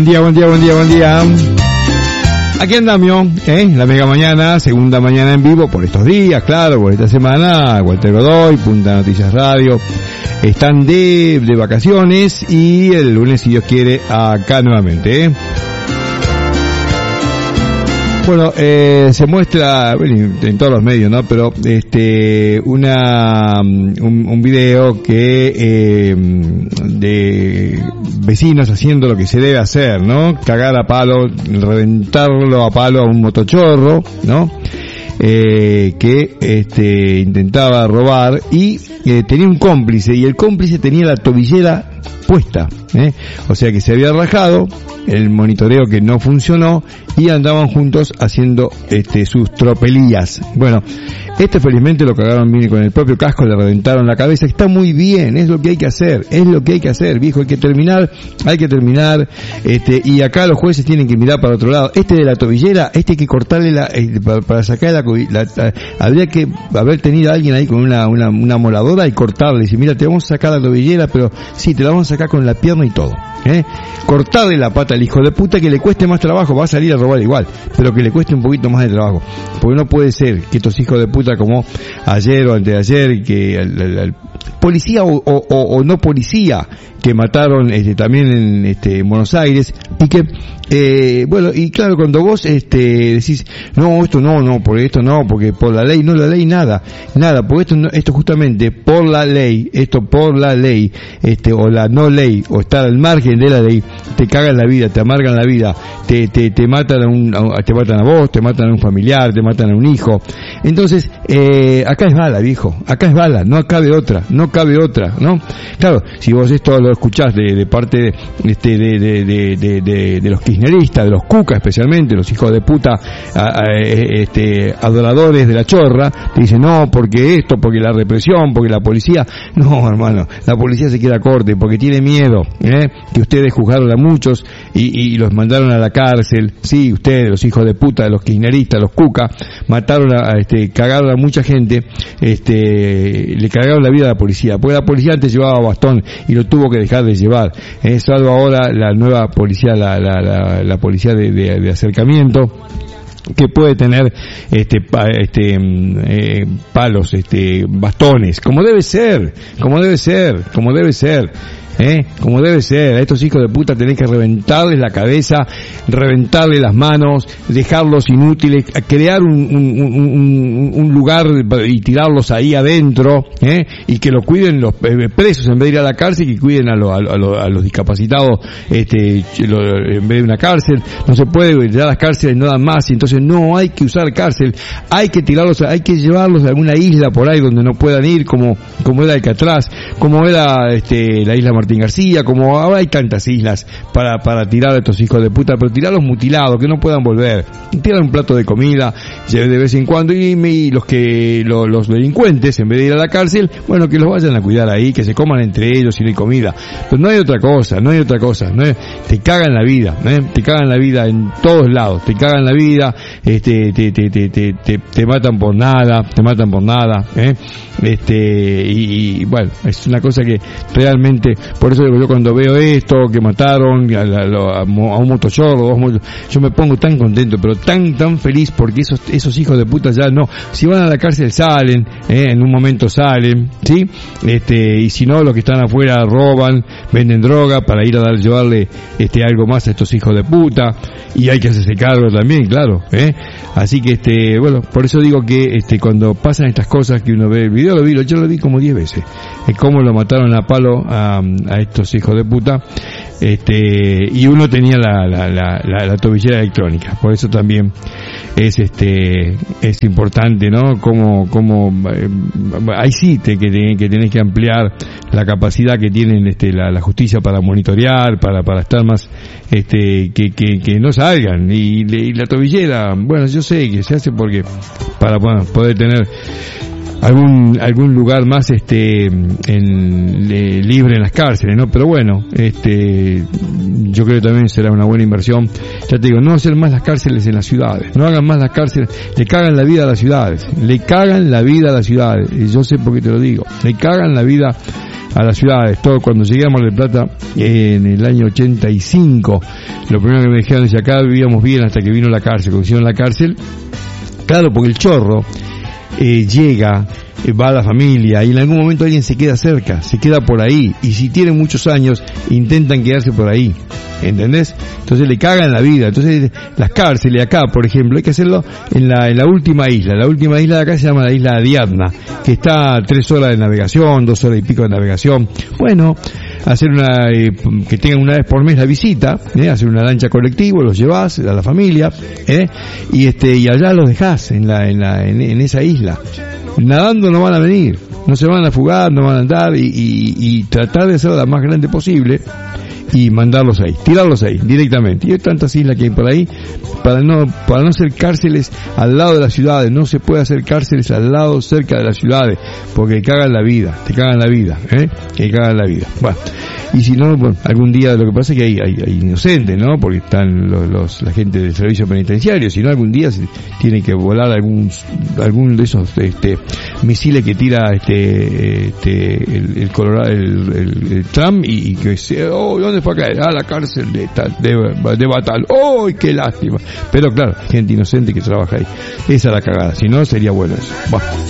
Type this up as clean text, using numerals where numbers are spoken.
Buen día. Aquí andamos, la mega mañana, segunda mañana en vivo por estos días, claro, por esta semana. Walter Godoy, Punta Noticias Radio, están de vacaciones y el lunes, si Dios quiere, acá nuevamente, Bueno, se muestra, bueno, en todos los medios, ¿no? Pero un video que de vecinos haciendo lo que se debe hacer, ¿no? Cagar a palo, reventarlo a palo a un motochorro, ¿no? Que intentaba robar y tenía un cómplice, y el cómplice tenía la tobillera puesta, o sea que se había rajado, el monitoreo que no funcionó, y andaban juntos haciendo sus tropelías. Bueno, felizmente lo cagaron bien con el propio casco, le reventaron la cabeza. Está muy bien, es lo que hay que hacer, viejo, hay que terminar, y acá los jueces tienen que mirar para otro lado. De la tobillera, hay que cortarle para sacar habría que haber tenido a alguien ahí con una moladora y cortarle, y decir, mira, te vamos a sacar la tobillera, pero sí, te la vamos a sacar con la pierna y todo, cortarle la pata al hijo de puta, que le cueste más trabajo, va a salir a robar igual, pero que le cueste un poquito más de trabajo, porque no puede ser que estos hijos de puta, como ayer o antes de ayer, que el policía o no policía que mataron también en Buenos Aires, y que bueno, y claro, cuando vos decís no, esto no, por esto no, porque por la ley, nada, porque esto justamente por la ley, o la no ley, o estar al margen de la ley, te cagan la vida, te amargan la vida, te matan te matan a vos, te matan a un familiar, te matan a un hijo. Entonces, acá es bala, viejo, no cabe otra, ¿no? Claro, si vos esto lo escuchás de parte de los kirchneristas, de los cucas especialmente, los hijos de puta, adoradores de la chorra, te dicen no, porque la represión, porque la policía. No, hermano, la policía se queda corte porque tiene miedo, que ustedes juzgaron a muchos y los mandaron a la cárcel. Sí, ustedes, los hijos de puta, los kirchneristas, los cucas, mataron cagaron a mucha gente, le cagaron la vida a la policía, porque la policía antes llevaba bastón y lo tuvo que dejar de llevar, salvo ahora la nueva policía, la policía de acercamiento, que puede tener palos, bastones, como debe ser. Como debe ser. A estos hijos de puta tenés que reventarles la cabeza, reventarles las manos, dejarlos inútiles, crear un lugar y tirarlos ahí adentro, y que lo cuiden los presos en vez de ir a la cárcel, que cuiden a los discapacitados, en vez de una cárcel. No se puede, ya las cárceles no dan más, y entonces no hay que usar cárcel, hay que tirarlos, hay que llevarlos a alguna isla por ahí donde no puedan ir, como era Alcatraz, como era la isla Martín García, como ahora hay tantas islas para tirar a estos hijos de puta, pero tirarlos mutilados, que no puedan volver. Tiran un plato de comida de vez en cuando, y los delincuentes, en vez de ir a la cárcel, bueno, que los vayan a cuidar ahí, que se coman entre ellos si no hay comida. Pero no hay otra cosa, te cagan la vida, en todos lados, te cagan la vida, te matan por nada, y bueno, es una cosa que realmente, por eso yo cuando veo esto, que mataron a un motochorro, yo me pongo tan contento, pero tan feliz, porque esos hijos de puta ya no, si van a la cárcel salen, en un momento salen, ¿sí? Y si no, los que están afuera roban, venden droga para ir a llevarle algo más a estos hijos de puta, y hay que hacerse cargo también, claro, así que bueno, por eso digo que cuando pasan estas cosas, que uno ve el video, yo lo vi como 10 veces, cómo lo mataron a palo a estos hijos de puta, y uno tenía la tobillera electrónica. Por eso también es importante, ¿no? Como ahí sí que tenés que ampliar la capacidad que tienen la justicia para monitorear, para estar más, que no salgan. Y la tobillera, bueno, yo sé que se hace porque para poder tener algún lugar más libre en las cárceles, ¿no? Pero bueno, yo creo que también será una buena inversión. Ya te digo, no hacer más las cárceles en las ciudades, no hagan más las cárceles, le cagan la vida a las ciudades, y yo sé por qué te lo digo, le cagan la vida a las ciudades. Todo, cuando llegué a Mar del Plata en el año 85, lo primero que me dijeron es: acá vivíamos bien hasta que vino la cárcel. Cuando hicieron la cárcel, claro, porque el chorro llega, va a la familia, y en algún momento alguien se queda cerca, se queda por ahí, y si tienen muchos años intentan quedarse por ahí, ¿entendés? Entonces le cagan la vida. Entonces las cárceles acá, por ejemplo, hay que hacerlo en la última isla. La última isla de acá se llama la isla de Ariadna, que está a 3 horas de navegación, 2 horas y pico de navegación. Bueno, hacer que tengan una vez por mes la visita, hacer una lancha colectivo, los llevás a la familia, y allá los dejás en esa isla. Nadando no van a venir, no se van a fugar, no van a andar, y tratar de ser la más grande posible y mandarlos ahí, tirarlos ahí directamente. Y hay tantas islas que hay por ahí, para no hacer cárceles al lado de las ciudades. No se puede hacer cárceles al lado, cerca de las ciudades, porque te cagan la vida, que cagan la vida. Bueno, y si no, bueno, algún día, lo que pasa es que hay inocentes, ¿no? Porque están la gente del servicio penitenciario. Si no, algún día se tiene que volar algún de esos misiles que tira el Colorado, el Trump, y que se, ¿dónde fue a caer? A la cárcel de Batal. ¡Oh, qué lástima! Pero claro, gente inocente que trabaja ahí. Esa es la cagada. Si no, sería bueno eso. Bueno.